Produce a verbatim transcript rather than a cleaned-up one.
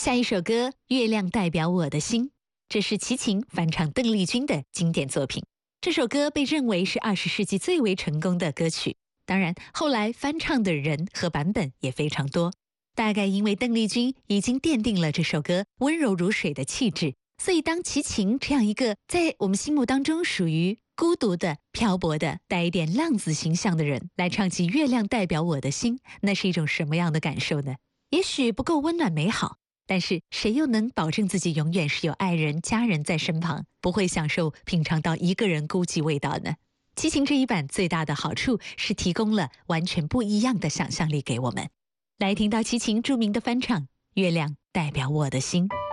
下一首歌《月亮代表我的心》，这是齐秦翻唱邓丽君的经典作品。这首歌被认为是二十世纪最为成功的歌曲，当然后来翻唱的人和版本也非常多。大概因为邓丽君已经奠定了这首歌温柔如水的气质，所以当齐秦这样一个在我们心目当中属于孤独的、漂泊的、带一点浪子形象的人来唱起《月亮代表我的心》，那是一种什么样的感受呢？也许不够温暖美好，但是谁又能保证自己永远是有爱人、家人在身旁，不会享受品尝到一个人孤寂味道呢？齐秦这一版最大的好处是提供了完全不一样的想象力给我们。来听到齐秦著名的翻唱《月亮代表我的心》。